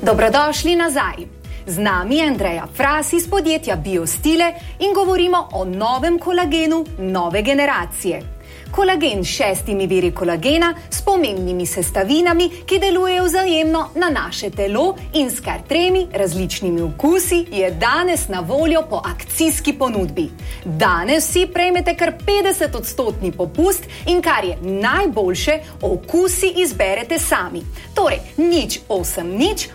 Dobrodošli nazaj. Z nami je Andreja Fras iz podjetja Biostile in govorimo o novem kolagenu nove generacije. Kolagen s 6 viri kolagena s pomembnimi sestavinami, ki delujejo vzajemno na naše telo in s kar 3 različnimi okusi je danes na voljo po akcijski ponudbi. Danes vsi prejmete kar 50% popust in kar je najboljše, okusi izberete sami. Torej, 080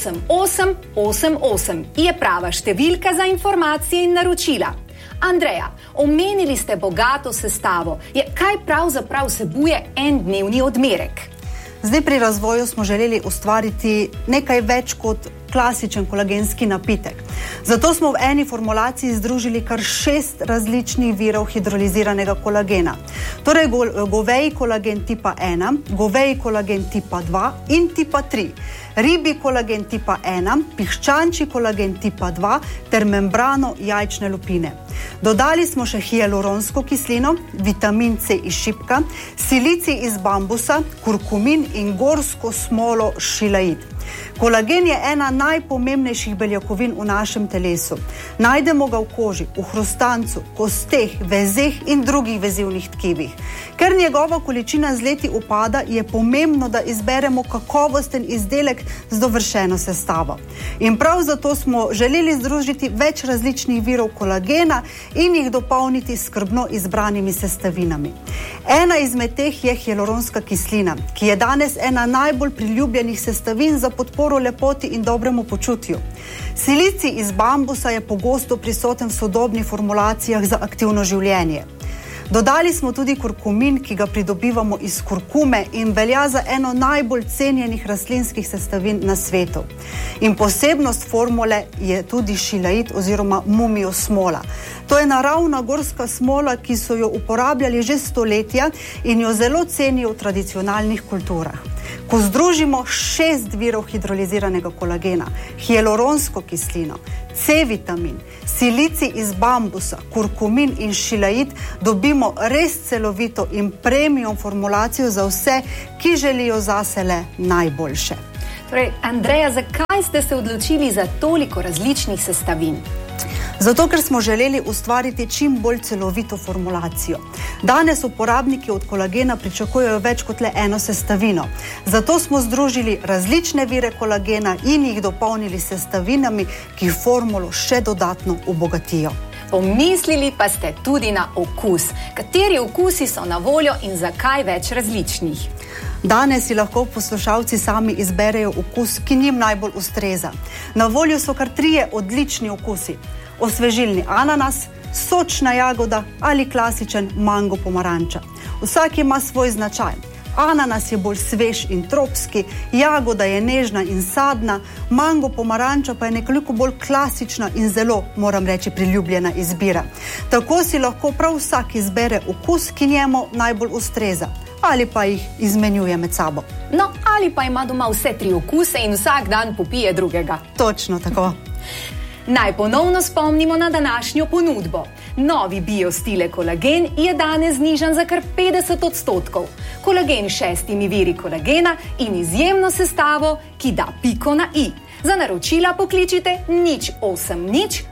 8888 je prava številka za informacije in naročila. Andreja, omenili ste bogato sestavo. Kaj pravzaprav vsebuje en dnevni odmerek? Zdaj pri razvoju smo želeli ustvariti nekaj več kot klasičen kolagenski napitek. Zato smo v eni formulaciji združili kar 6 različnih virov hidroliziranega kolagena. Torej goveji kolagen tipa 1, goveji kolagen tipa 2 in tipa 3. Ribji kolagen tipa 1, piščančji kolagen tipa 2 ter membrano jajčne lupine. Dodali smo še hialuronsko kislino, vitamin C iz šipka, silicij iz bambusa, kurkumin in gorsko smolo šilaid. Kolagen je ena najpomembnejših beljakovin v našem telesu. Najdemo ga v koži, v hrustancu, kosteh, vezeh in drugih vezivnih tkivih. Ker njegova količina z leti upada, je pomembno, da izberemo kakovosten izdelek z dovršeno sestavo. In prav zato smo želeli združiti več različnih virov kolagena in jih dopolniti s skrbno izbranimi sestavinami. Ena izmed teh je hialuronska kislina, ki je danes ena najbolj priljubljenih sestavin za podporo lepoti in dobremu počutju. Silicij iz bambusa je pogosto prisoten v sodobnih formulacijah za aktivno življenje. Dodali smo tudi kurkumin, ki ga pridobivamo iz kurkume in velja za eno najbolj cenjenih rastlinskih sestavin na svetu. In posebnost formule je tudi šilaid oziroma mumio smola. To je naravna gorska smola, ki so jo uporabljali že stoletja in jo zelo cenijo v tradicionalnih kulturah. Ko združimo 6 virov hidroliziranega kolagena, hialuronsko kislino, C-vitamin, silicij iz bambusa, kurkumin in šilaid, dobimo res celovito in premium formulacijo za vse, ki želijo zase le najboljše. Torej, Andreja, zakaj ste se odločili za toliko različnih sestavin? Zato, ker smo želeli ustvariti čim bolj celovito formulacijo. Danes uporabniki od kolagena pričakujejo več kot le eno sestavino. Zato smo združili različne vire kolagena in jih dopolnili s sestavinami, ki formulo še dodatno obogatijo. Pomislili pa ste tudi na okus. Kateri okusi so na voljo in zakaj več različnih? Danes si lahko poslušalci sami izberejo okus, ki njim najbolj ustreza. Na voljo so kar 3 odlični okusi. Osvežilni ananas, sočna jagoda ali klasičen mango pomaranča. Vsak ima svoj značaj. Ananas je bolj svež in tropski, jagoda je nežna in sadna, mango pomaranča pa je nekoliko bolj klasična in zelo, moram reči, priljubljena izbira. Tako si lahko prav vsak izbere okus, ki njemu najbolj ustreza. Ali pa jih izmenjuje med sabo. No, ali pa ima doma vse 3 okuse in vsak dan popije drugega. Točno tako. Naj ponovno spomnimo na današnjo ponudbo. Novi Biostile kolagen je danes znižan za kar 50%. Kolagen s 6 viri kolagena in izjemno sestavo, ki da piko na i. Za naročila pokličite 080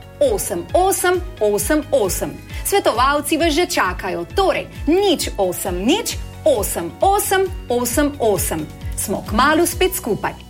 8888. Svetovalci vas že čakajo, torej 080 8888. Smo kmalu spet skupaj.